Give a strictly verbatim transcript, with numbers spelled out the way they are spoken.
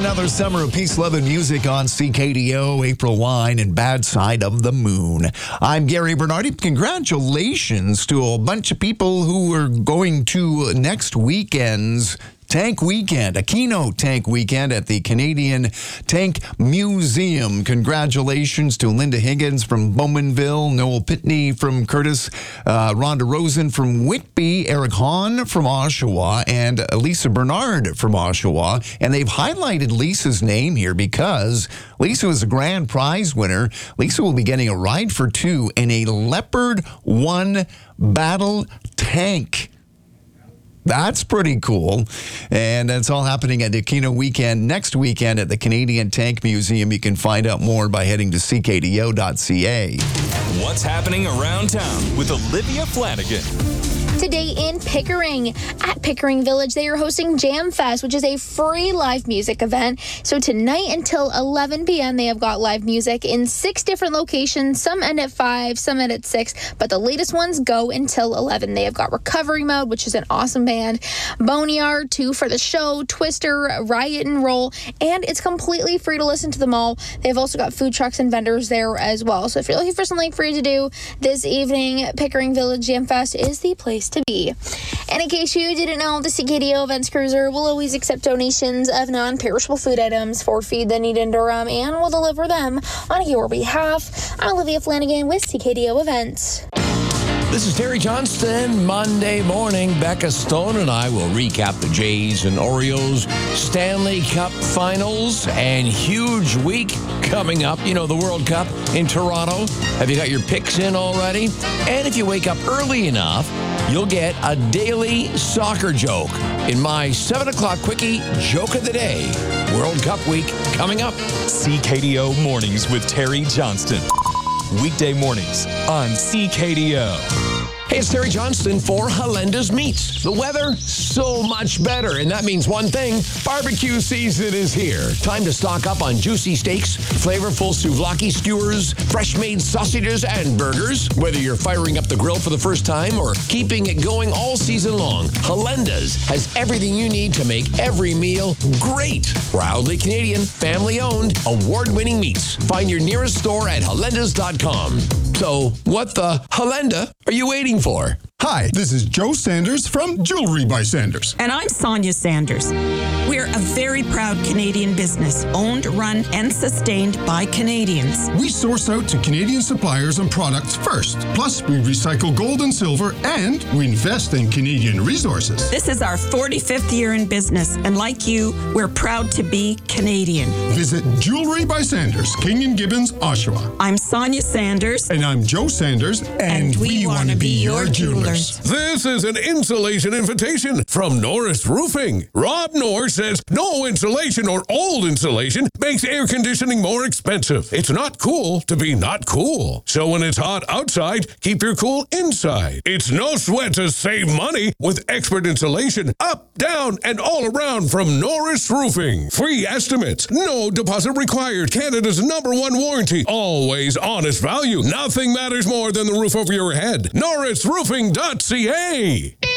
another summer of peace, love, and music on C K D O, April Wine, and Bad Side of the Moon. I'm Gary Bernardi. Congratulations to a bunch of people who are going to next weekend's Tank Weekend, a keynote Tank Weekend at the Canadian Tank Museum. Congratulations to Linda Higgins from Bowmanville, Noel Pitney from Curtis, uh, Rhonda Rosen from Whitby, Eric Hahn from Oshawa, and Lisa Bernard from Oshawa. And they've highlighted Lisa's name here because Lisa was a grand prize winner. Lisa will be getting a ride for two in a Leopard one battle tank. That's pretty cool. And that's all happening at the Keynote Weekend next weekend at the Canadian Tank Museum. You can find out more by heading to c k d o dot c a. What's happening around town with Olivia Flanagan? Today in Pickering, at Pickering Village, they are hosting Jam Fest, which is a free live music event. So tonight until eleven p.m., they have got live music in six different locations. Some end at five, some end at six, but the latest ones go until eleven. They have got Recovery Mode, which is an awesome band, Boneyard, Two for the Show, Twister, Riot and Roll, and it's completely free to listen to them all. They've also got food trucks and vendors there as well. So if you're looking for something free to do this evening, Pickering Village Jam Fest is the place to be. And in case you didn't know, the C K D O Events Cruiser will always accept donations of non-perishable food items for Feed the Need in Durham and will deliver them on your behalf. I'm Olivia Flanagan with C K D O Events. This is Terry Johnston. Monday morning, Becca Stone and I will recap the Jays and Orioles Stanley Cup Finals and huge week coming up. You know, the World Cup in Toronto. Have you got your picks in already? And if you wake up early enough, you'll get a daily soccer joke in my seven o'clock quickie joke of the day. World Cup week coming up. C K D O Mornings with Terry Johnston. Weekday mornings on C K D O. Hey, it's Terry Johnston for Halenda's Meats. The weather, so much better. And that means one thing, barbecue season is here. Time to stock up on juicy steaks, flavorful souvlaki skewers, fresh-made sausages, and burgers. Whether you're firing up the grill for the first time or keeping it going all season long, Halenda's has everything you need to make every meal great. Proudly Canadian, family-owned, award-winning meats. Find your nearest store at halendas dot com. So, what the Halenda are you waiting for? Hi, this is Joe Sanders from Jewelry by Sanders. And I'm Sonia Sanders. We're a very proud Canadian business, owned, run, and sustained by Canadians. We source out to Canadian suppliers and products first. Plus, we recycle gold and silver, and we invest in Canadian resources. This is our forty-fifth year in business, and like you, we're proud to be Canadian. Visit Jewelry by Sanders, King and Gibbons, Oshawa. I'm Sonia Sanders. And I'm Joe Sanders, and, and we, we want to be your jewelers. This is an insulation invitation from Norris Roofing. Rob Norris says no insulation or old insulation makes air conditioning more expensive. It's not cool to be not cool. So when it's hot outside, keep your cool inside. It's no sweat to save money with expert insulation up, down, and all around from Norris Roofing. Free estimates, no deposit required. Canada's number one warranty. Always honest value. Nothing matters more than the roof over your head. Norris Roofing dot c a.